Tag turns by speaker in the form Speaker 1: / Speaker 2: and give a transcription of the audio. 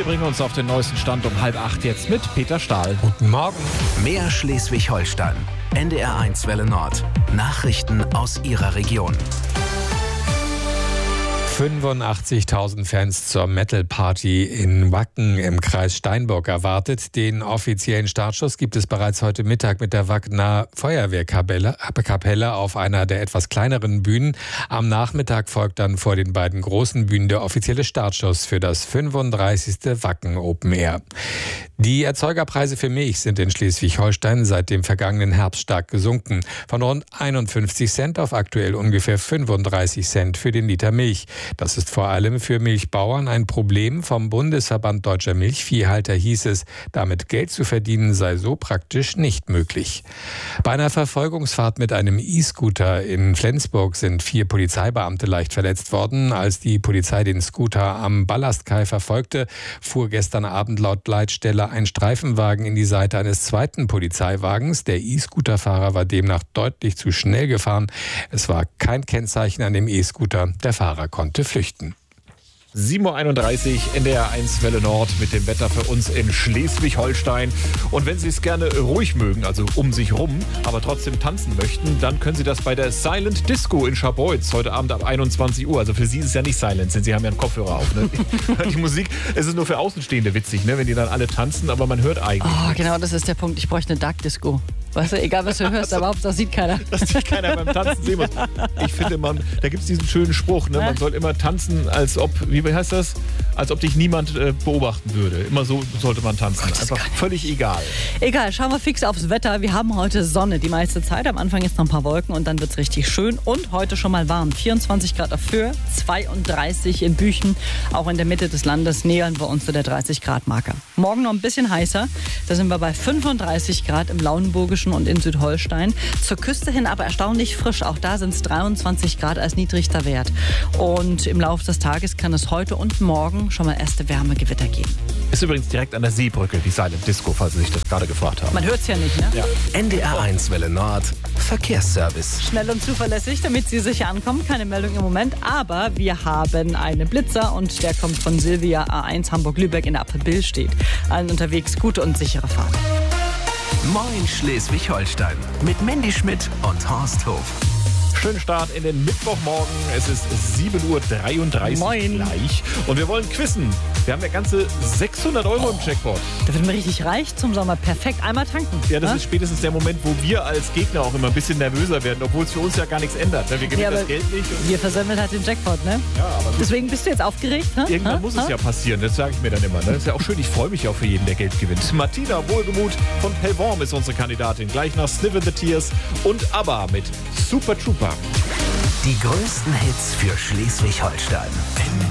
Speaker 1: bringen uns auf den neuesten Stand um 7:30 jetzt mit Peter Stahl.
Speaker 2: Guten Morgen.
Speaker 3: Mehr Schleswig-Holstein. NDR1 Welle Nord. Nachrichten aus Ihrer Region.
Speaker 2: 85.000 Fans zur Metal-Party in Wacken im Kreis Steinburg erwartet. Den offiziellen Startschuss gibt es bereits heute Mittag mit der Wackener Feuerwehrkapelle auf einer der etwas kleineren Bühnen. Am Nachmittag folgt dann vor den beiden großen Bühnen der offizielle Startschuss für das 35. Wacken Open Air. Die Erzeugerpreise für Milch sind in Schleswig-Holstein seit dem vergangenen Herbst stark gesunken. Von rund 51 Cent auf aktuell ungefähr 35 Cent für den Liter Milch. Das ist vor allem für Milchbauern ein Problem. Vom Bundesverband Deutscher Milchviehhalter hieß es, damit Geld zu verdienen sei so praktisch nicht möglich. Bei einer Verfolgungsfahrt mit einem E-Scooter in Flensburg sind 4 Polizeibeamte leicht verletzt worden. Als die Polizei den Scooter am Ballastkai verfolgte, fuhr gestern Abend laut Leitstelle ein Streifenwagen in die Seite eines zweiten Polizeiwagens. Der E-Scooterfahrer war demnach deutlich zu schnell gefahren. Es war kein Kennzeichen an dem E-Scooter. Der Fahrer konnte flüchten.
Speaker 1: 7:31 Uhr, NDR1 Welle Nord mit dem Wetter für uns in Schleswig-Holstein. Und wenn Sie es gerne ruhig mögen, also um sich rum, aber trotzdem tanzen möchten, dann können Sie das bei der Silent Disco in Scharbeutz heute Abend ab 21 Uhr. Also für Sie ist es ja nicht Silent, denn Sie haben ja einen Kopfhörer auf. Ne? Die Musik, es ist nur für Außenstehende witzig, ne? Wenn die dann alle tanzen, aber man hört eigentlich nichts.
Speaker 4: Genau, das ist der Punkt. Ich bräuchte eine Dark Disco. Weißt du, egal was du hörst, aber Hauptsache sieht keiner.
Speaker 1: Dass sich keiner beim Tanzen sehen muss. Ich finde, da gibt es diesen schönen Spruch, ne? Man soll immer tanzen, als ob, wie heißt das? Als ob dich niemand beobachten würde. Immer so sollte man tanzen. Einfach völlig egal.
Speaker 4: Egal, schauen wir fix aufs Wetter. Wir haben heute Sonne die meiste Zeit. Am Anfang ist noch ein paar Wolken und dann wird es richtig schön. Und heute schon mal warm. 24 Grad auf Föhr, 32 in Büchen. Auch in der Mitte des Landes nähern wir uns zu der 30-Grad-Marke. Morgen noch ein bisschen heißer. Da sind wir bei 35 Grad im Lauenburgischen und in Südholstein. Zur Küste hin aber erstaunlich frisch. Auch da sind es 23 Grad als niedrigster Wert. Und im Laufe des Tages kann es heute und morgen schon mal erste Wärmegewitter geben.
Speaker 1: Ist übrigens direkt an der Seebrücke, die Silent Disco, falls Sie sich das gerade gefragt haben.
Speaker 4: Man hört es ja nicht, ne?
Speaker 1: Ja.
Speaker 3: NDR1 Welle Nord. Verkehrsservice.
Speaker 4: Schnell und zuverlässig, damit Sie sicher ankommen. Keine Meldung im Moment, aber wir haben einen Blitzer und der kommt von Silvia A1 Hamburg-Lübeck in der Apfelbill steht. Allen unterwegs gute und sichere Fahrt.
Speaker 3: Moin Schleswig-Holstein mit Mandy Schmidt und Horst Hof.
Speaker 1: Schönen Start in den Mittwochmorgen. Es ist 7:33 Uhr
Speaker 4: Moin.
Speaker 1: gleich. Und wir wollen quizzen. Wir haben ja ganze 600 € im Jackpot.
Speaker 4: Da wird mir richtig reich zum Sommer. Perfekt. Einmal tanken.
Speaker 1: Ja, das ist spätestens der Moment, wo wir als Gegner auch immer ein bisschen nervöser werden, obwohl es für uns ja gar nichts ändert. Wir gewinnen das Geld nicht.
Speaker 4: Wir versemmeln halt den Jackpot, ne?
Speaker 1: Ja, aber
Speaker 4: deswegen bist du jetzt aufgeregt, ne?
Speaker 1: Irgendwann muss es ja passieren, das sage ich mir dann immer. Ne? Das ist ja auch schön, ich freue mich ja auch für jeden, der Geld gewinnt. Martina Wohlgemuth von Pellworm ist unsere Kandidatin. Gleich nach Sniff the Tears und ABBA mit Super Trooper.
Speaker 3: Die größten Hits für Schleswig-Holstein.